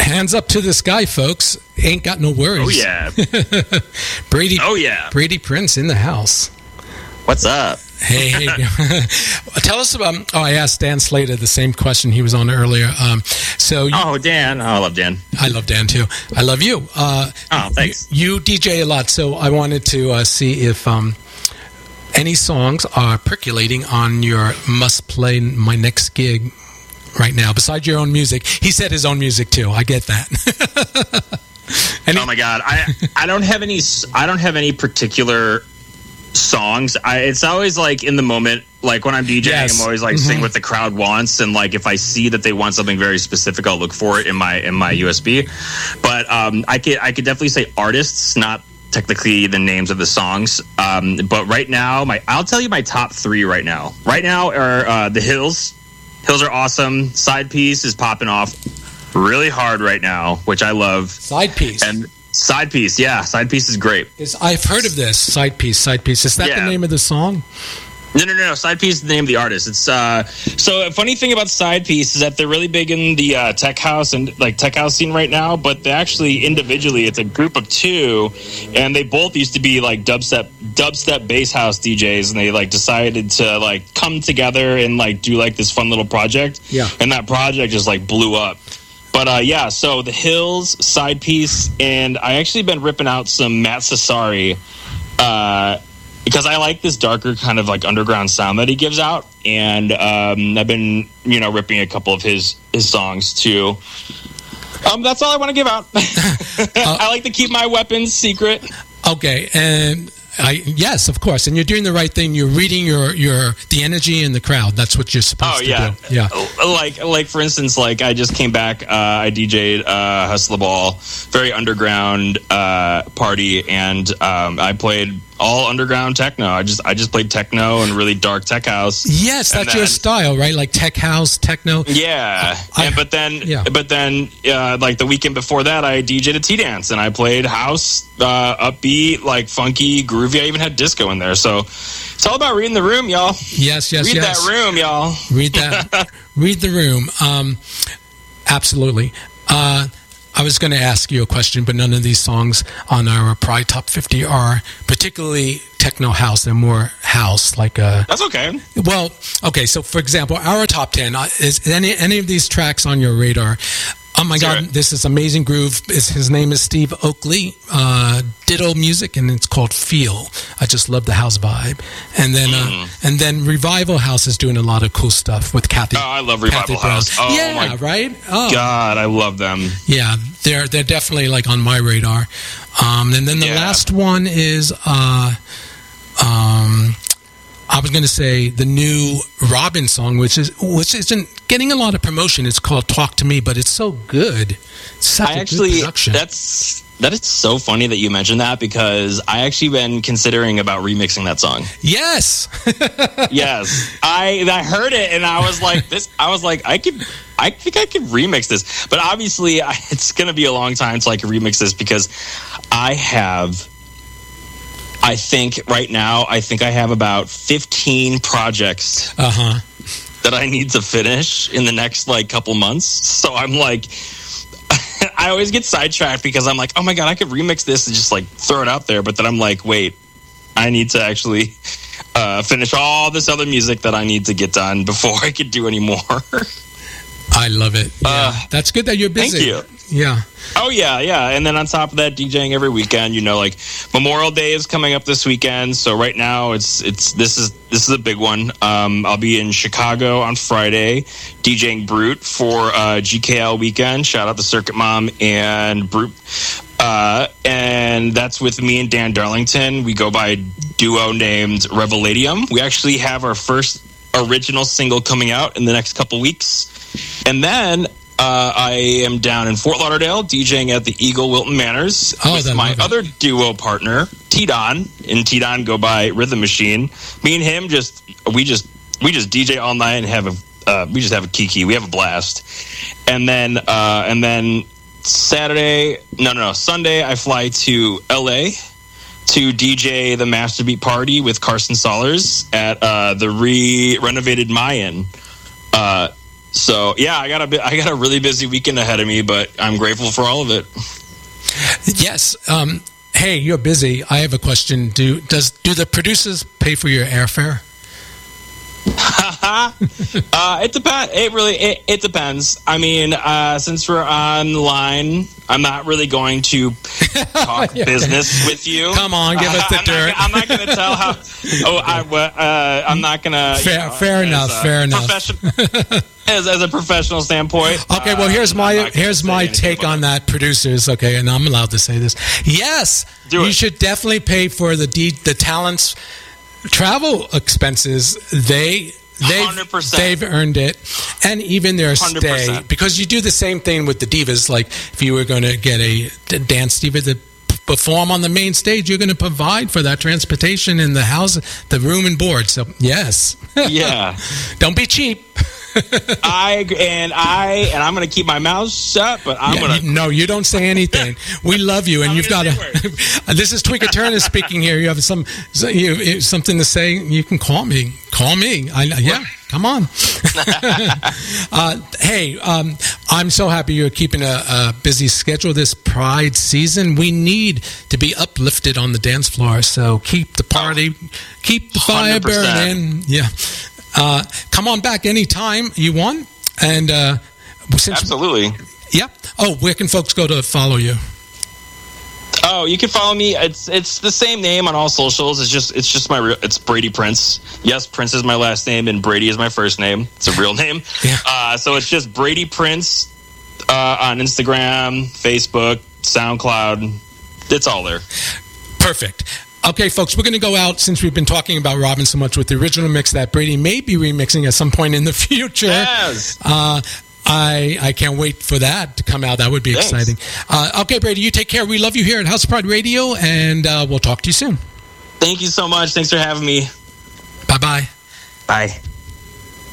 Hands up to the sky, folks. Ain't got no worries. Oh, yeah. Brady. Oh, yeah. Brady Prince in the house. What's up? Hey. Tell us about... I asked Dan Slater the same question he was on earlier. Dan. Oh, I love Dan. I love Dan, too. I love you. Thanks. You DJ a lot, so I wanted to see if any songs are percolating on your must-play my next gig right now, besides your own music. He said his own music, too. I get that. Oh, my God. I don't have any particular songs. It's always like in the moment, like when I'm DJing, yes. I'm always like sing what the crowd wants, and like if I see that they want something very specific, I'll look for it in my USB. But I could definitely say artists, not technically the names of the songs. But right now, I'll tell you my top 3 right now. Right now are The Hills. Hills are awesome. Side Piece is popping off really hard right now, which I love. Side Piece. And Side Piece, yeah. Side Piece is great. I've heard of this. Side Piece. Is that the name of the song? No. Side Piece is the name of the artist. It's so a funny thing about Side Piece is that they're really big in the tech house and like tech house scene right now, but they actually individually, it's a group of 2, and they both used to be like dubstep bass house DJs, and they like decided to like come together and like do like this fun little project. Yeah. And that project just like blew up. But so The Hills, Side Piece, and I actually been ripping out some Matt Cesari, because I like this darker kind of like underground sound that he gives out, and I've been ripping a couple of his songs too. That's all I want to give out. I like to keep my weapons secret. Okay, and yes, of course, and you're doing the right thing. You're reading the energy in the crowd. That's what you're supposed to do. Yeah. Like for instance, like I just came back. I DJ'd Hustle the Ball, very underground party, and I played all underground techno. I just played techno and really dark tech house. Yes, that's your style, right? Like tech house, techno. Yeah, but then like the weekend before that, I DJ'd a T-Dance, and I played house, upbeat, like funky, groovy. I even had disco in there. So it's all about reading the room, y'all. Yes. Read that room, y'all. Read that. Read the room. Absolutely. I was going to ask you a question, but none of these songs on our Pride Top 50 are particularly techno house. They're more house, like That's okay. Well, okay. So, for example, our top 10 is any of these tracks on your radar? Oh my God! This is amazing groove. His name is Steve Oakley. Ditto music, and it's called Feel. I just love the house vibe. And then Revival House is doing a lot of cool stuff with Kathy. Oh, I love Revival House. Oh, yeah, right. Oh God, I love them. Yeah, they're definitely like on my radar. And then the last one is I was going to say the new Robin song, which isn't getting a lot of promotion. It's called "Talk to Me," but it's so good. It's such a good production. That is so funny that you mentioned that, because I actually been considering about remixing that song. Yes. Yes. I heard it and I was like I think I could remix this. But obviously it's going to be a long time till I can remix this, because I think right now I have about 15 projects that I need to finish in the next like couple months. So I'm like, I always get sidetracked because I'm like, oh my God, I could remix this and just like throw it out there. But then I'm like, wait, I need to actually finish all this other music that I need to get done before I could do any more. I love it. Yeah. That's good that you're busy. Thank you. Yeah. Oh, yeah. And then on top of that, DJing every weekend, like Memorial Day is coming up this weekend. So right now this is a big one. I'll be in Chicago on Friday DJing Brute for GKL weekend. Shout out to Circuit Mom and Brute. And that's with me and Dan Darlington. We go by a duo named Reveladium. We actually have our first original single coming out in the next couple weeks. And then I am down in Fort Lauderdale DJing at the Eagle Wilton Manors with my other duo partner, T-Don. And T-Don go by Rhythm Machine. Me and him we just DJ all night and have a kiki. We have a blast. And then Sunday I fly to LA to DJ the Master Beat Party with Carson Sollers at the renovated Mayan So yeah, I got a really busy weekend ahead of me, but I'm grateful for all of it. Yes. Hey, you're busy. I have a question. Do the producers pay for your airfare? It depends. It depends. I mean, since we're online, I'm not really going to talk business with you. Come on, give us the dirt. I'm not going to tell how. I'm not going to. Fair enough. As a professional standpoint. Okay, well here's my take on that, producers. Okay, and I'm allowed to say this. Yes, you should definitely pay for the talent's travel expenses. They've 100%. Earned it, and even their 100%. Stay, because you do the same thing with the divas. Like if you were going to get a dance diva to perform on the main stage, you're going to provide for that transportation and the house, the room and board. So yes, yeah, don't be cheap. I'm going to keep my mouth shut, but No, you don't say anything. We love you, and you've got to. This is Tweaker Turner speaking here. You have something to say? You can call me. Come on. Hey, I'm so happy you're keeping a busy schedule this Pride season. We need to be uplifted on the dance floor, so keep the party, keep the fire 100%. Burning. Yeah. Come on back anytime you want. And absolutely. Yeah. Oh, where can folks go to follow you? Oh, you can follow me. It's the same name on all socials. It's Brady Prince. Yes, Prince is my last name and Brady is my first name. It's a real name. Yeah. So it's just Brady Prince on Instagram, Facebook, SoundCloud. It's all there. Perfect. Okay, folks, we're going to go out, since we've been talking about Robin so much, with the original mix that Brady may be remixing at some point in the future. Yes. I can't wait for that to come out. That would be exciting. Okay, Brady, you take care. We love you here at House of Pride Radio, and we'll talk to you soon. Thank you so much. Thanks for having me. Bye-bye. Bye.